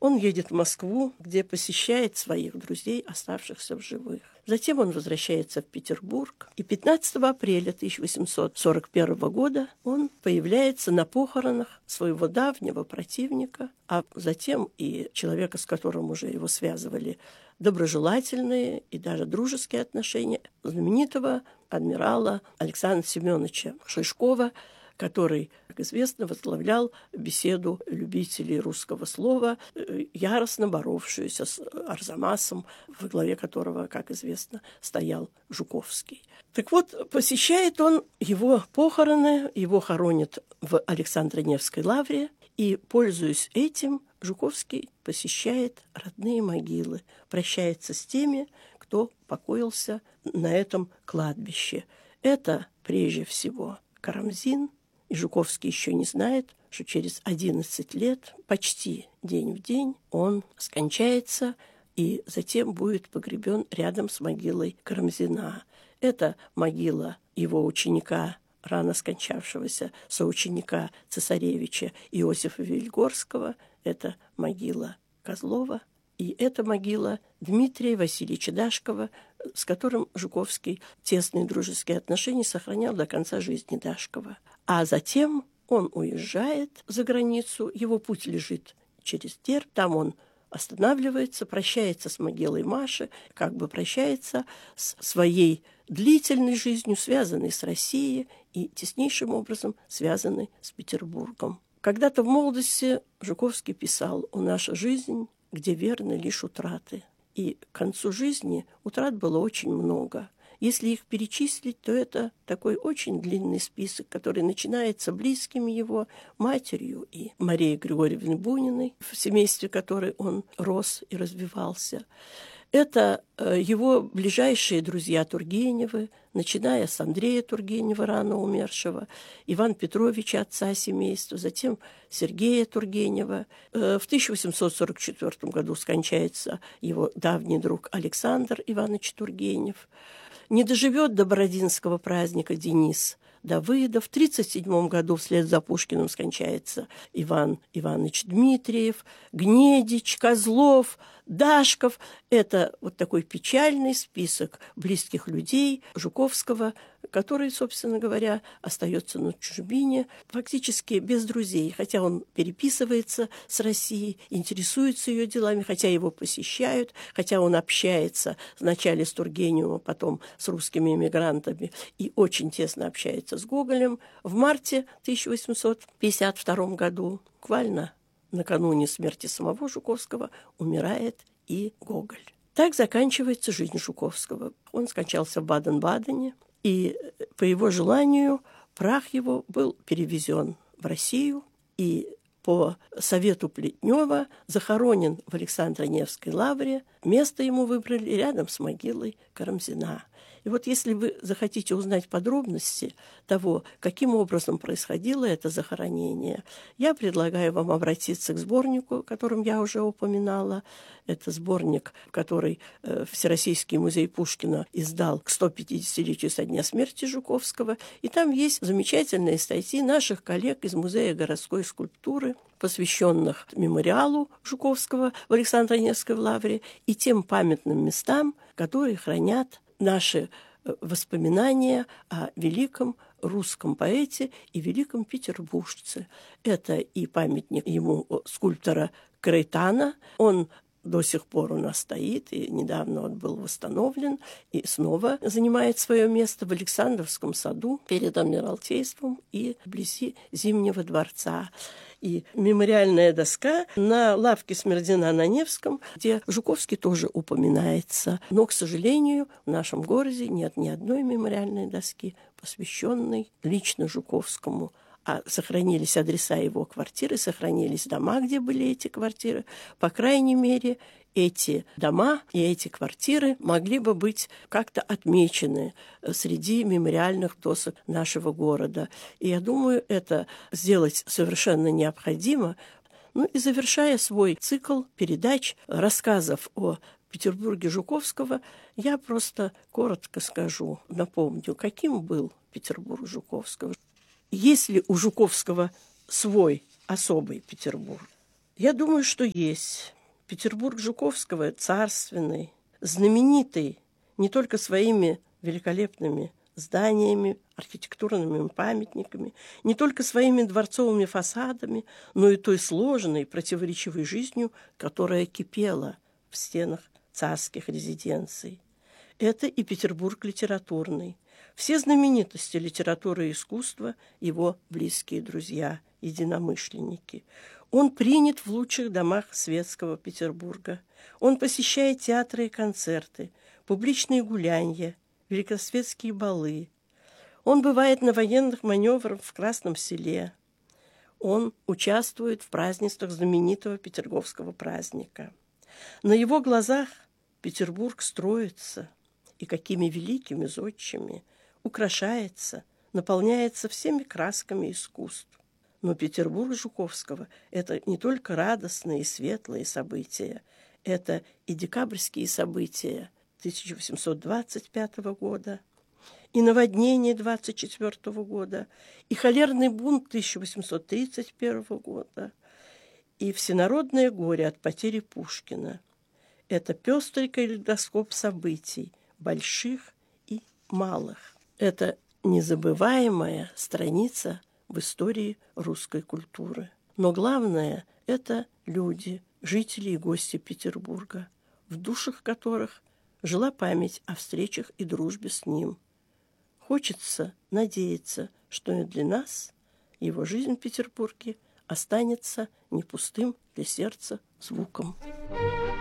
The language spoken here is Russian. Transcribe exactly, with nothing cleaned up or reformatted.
Он едет в Москву, где посещает своих друзей, оставшихся в живых. Затем он возвращается в Петербург, и пятнадцатого апреля тысяча восемьсот сорок первого года он появляется на похоронах своего давнего противника, а затем и человека, с которым уже его связывали доброжелательные и даже дружеские отношения, знаменитого адмирала Александра Семеновича Шишкова, который, как известно, возглавлял беседу любителей русского слова, яростно боровшуюся с Арзамасом, во главе которого, как известно, стоял Жуковский. Так вот, посещает он его похороны, его хоронят в Александро-Невской лавре, и, пользуясь этим, Жуковский посещает родные могилы, прощается с теми, кто покоился на этом кладбище. Это, прежде всего, Карамзин. И Жуковский еще не знает, что через одиннадцать лет, почти день в день, он скончается и затем будет погребен рядом с могилой Карамзина. Это могила его ученика, рано скончавшегося соученика цесаревича Иосифа Вильгорского, это могила Козлова, и это могила Дмитрия Васильевича Дашкова, с которым Жуковский тесные дружеские отношения сохранял до конца жизни Дашкова. А затем он уезжает за границу, его путь лежит через Терп, там он останавливается, прощается с могилой Маши, как бы прощается с своей длительной жизнью, связанной с Россией и теснейшим образом связанной с Петербургом. Когда-то в молодости Жуковский писал: «О, наша жизнь, где верны лишь утраты». И к концу жизни утрат было очень много. Если их перечислить, то это такой очень длинный список, который начинается близкими его матерью и Марией Григорьевной Буниной, в семействе которой он рос и развивался. Это его ближайшие друзья Тургеневы, начиная с Андрея Тургенева, рано умершего, Ивана Петровича, отца семейства, затем Сергея Тургенева. В тысяча восемьсот сорок четвёртом году скончается его давний друг Александр Иванович Тургенев. Не доживет до Бородинского праздника Денис Давыдов. В тридцать седьмом году вслед за Пушкиным скончается Иван Иванович Дмитриев, Гнедич, Козлов, Дашков. Это вот такой печальный список близких людей Жуковского, который, собственно говоря, остается на чужбине, фактически без друзей, хотя он переписывается с Россией, интересуется ее делами, хотя его посещают, хотя он общается вначале с Тургеневым, потом с русскими эмигрантами и очень тесно общается с Гоголем. В марте тысяча восемьсот пятьдесят втором году, буквально накануне смерти самого Жуковского, умирает и Гоголь. Так заканчивается жизнь Жуковского. Он скончался в Баден-Бадене, и по его желанию прах его был перевезен в Россию и по совету Плетнева захоронен в Александро-Невской лавре. Место ему выбрали рядом с могилой Карамзина. И вот если вы захотите узнать подробности того, каким образом происходило это захоронение, я предлагаю вам обратиться к сборнику, о котором я уже упоминала. Это сборник, который э, Всероссийский музей Пушкина издал к сто пятидесятилетию со дня смерти Жуковского. И там есть замечательные статьи наших коллег из Музея городской скульптуры, посвященных мемориалу Жуковского в Александро-Невской лавре и тем памятным местам, которые хранят наши воспоминания о великом русском поэте и великом петербуржце. Это и памятник ему скульптора Крейтана. Он до сих пор у нас стоит, и недавно он был восстановлен, и снова занимает свое место в Александровском саду перед Адмиралтейством и вблизи Зимнего дворца. И мемориальная доска на лавке Смердина на Невском, где Жуковский тоже упоминается. Но, к сожалению, в нашем городе нет ни одной мемориальной доски, посвященной лично Жуковскому. А сохранились адреса его квартиры, сохранились дома, где были эти квартиры. По крайней мере, эти дома и эти квартиры могли бы быть как-то отмечены среди мемориальных досок нашего города. И я думаю, это сделать совершенно необходимо. Ну и завершая свой цикл передач, рассказов о Петербурге Жуковского, я просто коротко скажу, напомню, каким был Петербург Жуковского. Есть ли у Жуковского свой особый Петербург? Я думаю, что есть. Петербург Жуковского царственный, знаменитый не только своими великолепными зданиями, архитектурными памятниками, не только своими дворцовыми фасадами, но и той сложной, противоречивой жизнью, которая кипела в стенах царских резиденций. Это и Петербург литературный. Все знаменитости литературы и искусства – его близкие друзья, единомышленники. Он принят в лучших домах светского Петербурга. Он посещает театры и концерты, публичные гулянья, великосветские балы. Он бывает на военных маневрах в Красном Селе. Он участвует в празднествах знаменитого петерговского праздника. На его глазах Петербург строится, и какими великими зодчими украшается, наполняется всеми красками искусств. Но Петербург Жуковского – это не только радостные и светлые события, это и декабрьские события тысяча восемьсот двадцать пятого года, и наводнение двадцать четвёртого года, и холерный бунт тысяча восемьсот тридцать первого года, и всенародное горе от потери Пушкина. Это пестрый калейдоскоп событий, больших и малых. Это незабываемая страница в истории русской культуры. Но главное – это люди, жители и гости Петербурга, в душах которых жила память о встречах и дружбе с ним. Хочется надеяться, что и для нас его жизнь в Петербурге останется не пустым для сердца звуком.